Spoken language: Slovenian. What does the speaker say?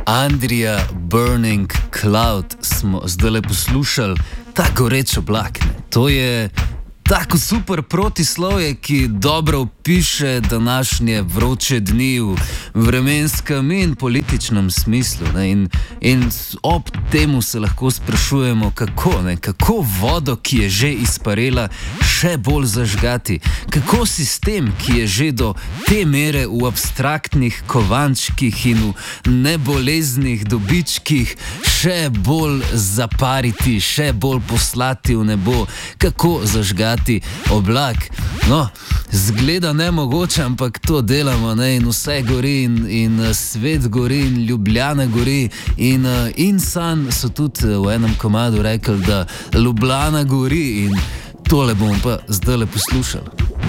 Andrija Burning Cloud smo zdaj poslušali, ta goreč oblak. To je tako super protislovje, ki dobro opiše današnje vroče dni v vremenskem in političnem smislu. In ob temu se lahko sprašujemo, kako vodo, ki je že izparela, še bolj zažgati. Kako sistem, ki je že do te mere v abstraktnih kovančkih in v neboleznih dobičkih, še bolj zapariti, še bolj poslati v nebo. Kako zažgati oblak. No, zgleda nemogoče, ampak to delamo, ne? In vse gori in svet gori in Ljubljana gori in San so tudi v enem komadu rekli, da Ljubljana gori in tole bomo pa zdaj poslušali.